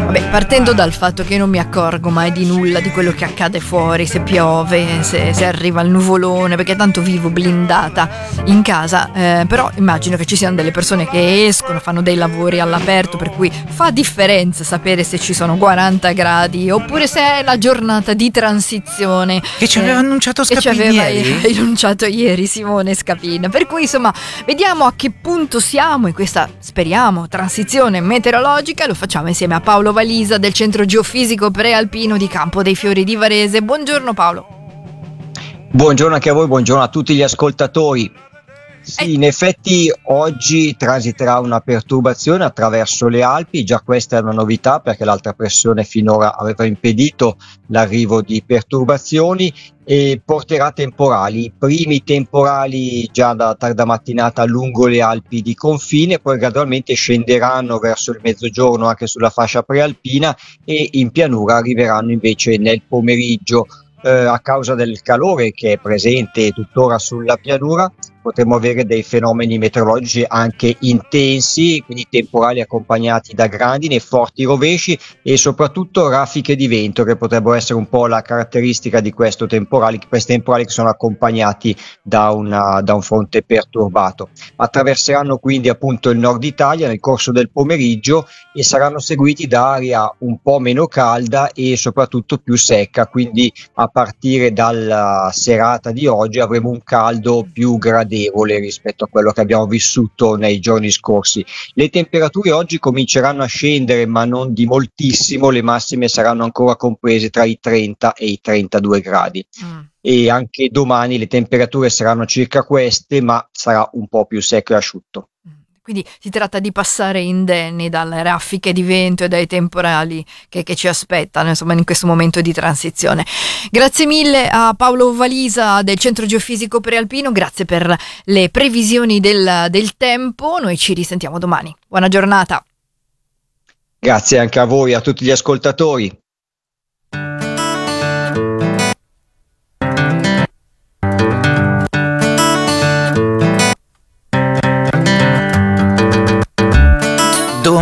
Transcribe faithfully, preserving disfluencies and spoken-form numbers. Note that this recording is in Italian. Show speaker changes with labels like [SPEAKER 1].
[SPEAKER 1] Vabbè, partendo dal fatto che non mi accorgo mai di nulla di quello che accade fuori, se piove, se, se arriva il nuvolone, perché tanto vivo blindata in casa, eh, però immagino che ci siano delle persone che escono, fanno dei lavori all'aperto, per cui fa differenza sapere se ci sono quaranta gradi oppure se è la giornata di transizione
[SPEAKER 2] che ci aveva eh, annunciato Scapin
[SPEAKER 1] che ci aveva
[SPEAKER 2] ieri.
[SPEAKER 1] annunciato ieri Simone Scapin. Per cui insomma vediamo a che punto siamo in questa, speriamo, transizione meteorologica. Lo facciamo insieme a Paolo Valisa del Centro Geofisico Prealpino di Campo dei Fiori di Varese. Buongiorno Paolo.
[SPEAKER 3] Buongiorno anche a voi, buongiorno a tutti gli ascoltatori. Sì, in effetti oggi transiterà una perturbazione attraverso le Alpi, già questa è una novità perché l'alta pressione finora aveva impedito l'arrivo di perturbazioni e porterà temporali, i primi temporali già da tarda mattinata lungo le Alpi di confine, poi gradualmente scenderanno verso il mezzogiorno anche sulla fascia prealpina e in pianura arriveranno invece nel pomeriggio. Eh, a causa del calore che è presente tuttora sulla pianura potremo avere dei fenomeni meteorologici anche intensi, quindi temporali accompagnati da grandine, forti rovesci e soprattutto raffiche di vento che potrebbero essere un po' la caratteristica di questo temporali, questi temporali che sono accompagnati da, una, da un fronte perturbato. Attraverseranno quindi appunto il nord Italia nel corso del pomeriggio e saranno seguiti da aria un po' meno calda e soprattutto più secca, quindi a partire dalla serata di oggi avremo un caldo più gradevole rispetto a quello che abbiamo vissuto nei giorni scorsi. Le temperature oggi cominceranno a scendere, ma non di moltissimo, le massime saranno ancora comprese tra i trenta e i trentadue gradi. Mm. E anche domani le temperature saranno circa queste, ma sarà un po' più secco e asciutto.
[SPEAKER 1] Quindi si tratta di passare indenni dalle raffiche di vento e dai temporali che, che ci aspettano, insomma, in questo momento di transizione. Grazie mille a Paolo Valisa del Centro Geofisico Prealpino, grazie per le previsioni del, del tempo. Noi ci risentiamo domani. Buona giornata.
[SPEAKER 3] Grazie anche a voi, a tutti gli ascoltatori.